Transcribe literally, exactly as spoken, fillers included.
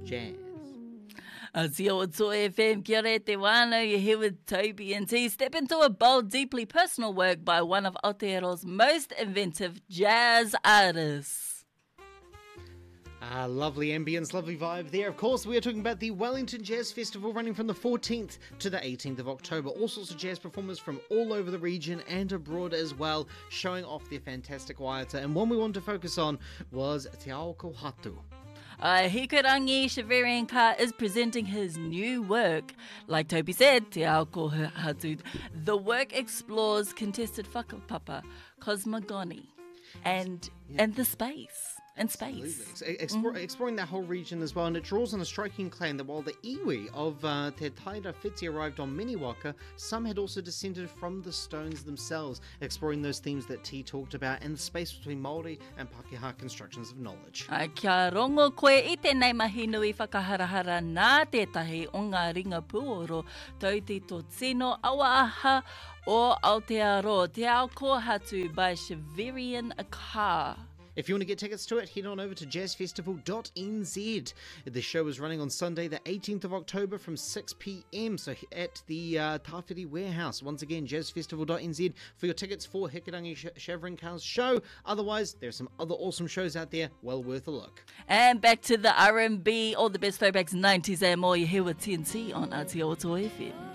Jazz. Aotearoa F M, kia ora te wānau, you're here with Toby and T. Step into a bold, deeply personal work by one of Aotearoa's most inventive jazz artists. Ah, lovely ambience, lovely vibe there. Of course, we are talking about the Wellington Jazz Festival running from the fourteenth to the eighteenth of October. All sorts of jazz performers from all over the region and abroad as well, showing off their fantastic waiata. And one we wanted to focus on was Te Ao Kohatu. Uh, Hikurangi Shavarian Ka is presenting his new work. Like Toby said, Te Ao Kohatu. The work explores contested whakapapa, cosmogony, and, yeah. and the space. And space. Explore, mm. Exploring that whole region as well, and it draws on a striking claim that while the iwi of uh, Te Taira Whiti arrived on Miniwaka, some had also descended from the stones themselves, exploring those themes that T talked about and the space between Māori and Pākehā constructions of knowledge. Uh, kia rongo koe I tēnei mahi nui whakaharahara nā tētahi o ngā ringa puoro, Tauti tō tino awa aha o Aotearoa, Te Ao Kohatu by Shavarian Ka. If you want to get tickets to it, head on over to jazz festival dot n z. The show is running on Sunday, the eighteenth of October from six p.m. So at the uh, Tawhiri Warehouse. Once again, jazz festival dot n z for your tickets for Hikurangi Shavarian Ka's show. Otherwise, there's some other awesome shows out there, well worth a look. And back to the R and B, all the best throwbacks nineties and more. You're here with T N T on Aotearoa F M.